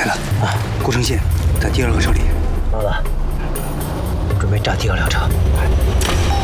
了啊！顾城信在第2个车里。 老子准备炸第2辆车。